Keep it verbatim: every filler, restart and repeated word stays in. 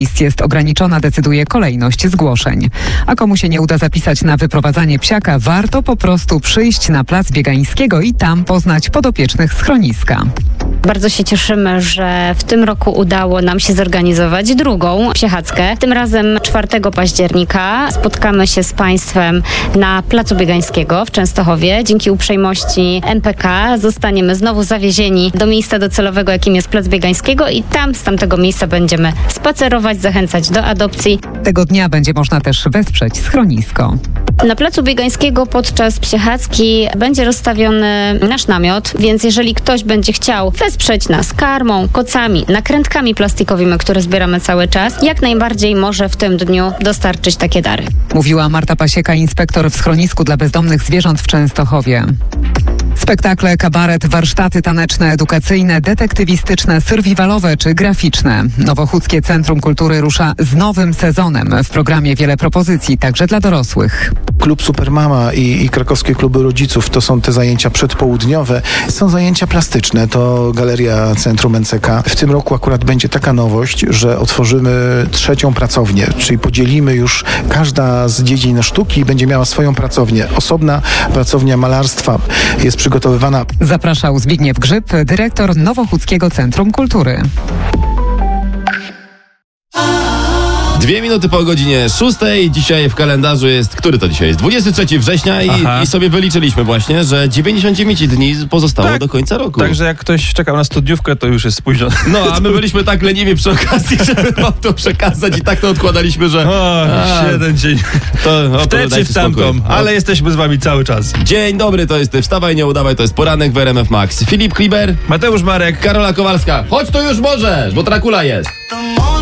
Miejsc jest ograniczona, decyduje kolejność zgłoszeń. A komu się nie uda zapisać na wyprowadzanie psiaka, warto po prostu przyjść na plac Biegańskiego i tam poznać podopiecznych schroniska. Bardzo się cieszymy, że w tym roku udało nam się zorganizować drugą psiechadzkę. Tym razem czwartego października spotkamy się z Państwem na placu Biegańskiego w Częstochowie. Dzięki uprzejmości N P K zostaniemy znowu zawiezieni do miejsca docelowego, jakim jest plac Biegańskiego, i tam z tamtego miejsca będziemy spacerować, zachęcać do adopcji. Tego dnia będzie można też wesprzeć schronisko. Na placu Biegańskiego podczas psiechadzki będzie rozstawiony nasz namiot, więc jeżeli ktoś będzie chciał wesprzeć nas karmą, kocami, nakrętkami plastikowymi, które zbieramy cały czas, jak najbardziej może w tym dniu dostarczyć takie dary. Mówiła Marta Pasieka, inspektor w schronisku dla bezdomnych zwierząt w Częstochowie. Spektakle, kabaret, warsztaty taneczne, edukacyjne, detektywistyczne, survivalowe czy graficzne. Nowochódzkie Centrum Kultury rusza z nowym sezonem. W programie wiele propozycji, także dla dorosłych. Klub Supermama i, i krakowskie kluby rodziców to są te zajęcia przedpołudniowe. Są zajęcia plastyczne, to Galeria Centrum N C K. W tym roku akurat będzie taka nowość, że otworzymy trzecią pracownię, czyli podzielimy już, każda z dziedzin sztuki będzie miała swoją pracownię. Osobna pracownia malarstwa jest przygotowywana. Zapraszał Zbigniew Grzyb, dyrektor Nowochódzkiego Centrum Kultury. Dwie minuty po godzinie szóstej. Dzisiaj w kalendarzu jest, który to dzisiaj jest? dwudziestego trzeciego września i, i sobie wyliczyliśmy właśnie, że dziewięćdziesiąt dziewięć dni pozostało tak, do końca roku. Także jak ktoś czekał na studniówkę, to już jest spóźniony. No, a my byliśmy tak leniwi przy okazji, żeby wam to przekazać i tak to odkładaliśmy, że... O, a, jeden dzień. To, no, w tę czy w tamtą, ale jesteśmy z wami cały czas. Dzień dobry, to jest Wstawaj, nie udawaj, to jest poranek w R M F Max. Filip Kliber, Mateusz Marek, Karola Kowalska. Chodź tu już możesz, bo Dracula jest.